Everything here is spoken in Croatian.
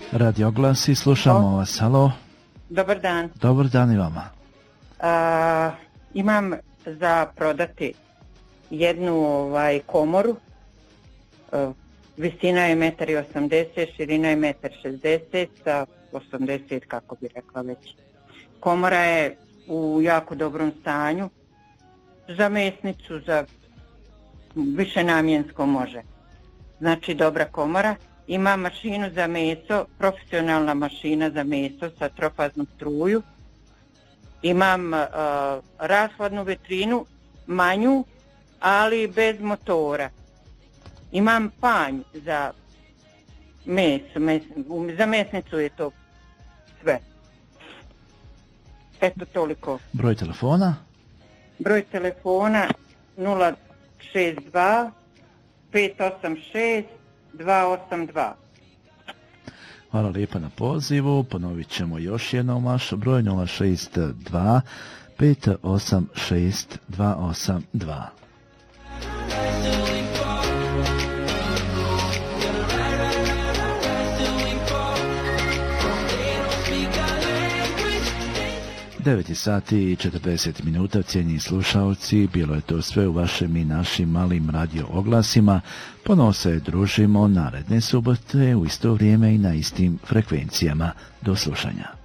Radio Glas i slušamo vas. Halo. Dobar dan. Dobar dan i vama. Imam za prodati jednu komoru. Visina je 1,80 m, širina je 1,60 m, sa 80, kako bi rekla već. Komora je u jako dobrom stanju. Za mesnicu, za višenamjensko može. Znači dobra komora. Ima mašinu za meso, profesionalna mašina za meso sa trofaznom struju. Imam rashladnu vetrinu, manju, ali bez motora. Imam panj za meso, za mesnicu je to sve. Eto toliko. Broj telefona? Broj telefona 062 586 282. Hvala lijepa na pozivu. Ponovit ćemo još jednom vaš broj 062 586 282. 9 sati i 40 minuta, cijenjeni slušalci, bilo je to sve u vašim i našim malim radio oglasima. Ponovo se družimo naredne subote u isto vrijeme i na istim frekvencijama. Do slušanja.